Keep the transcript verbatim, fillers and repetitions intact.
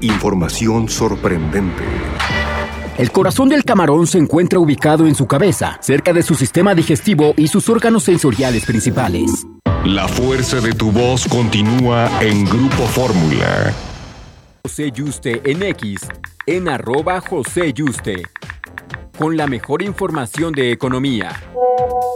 Información sorprendente. El corazón del camarón se encuentra ubicado en su cabeza, cerca de su sistema digestivo y sus órganos sensoriales principales. La fuerza de tu voz continúa en Grupo Fórmula. José Yuste en X, en arroba José Yuste, con la mejor información de economía.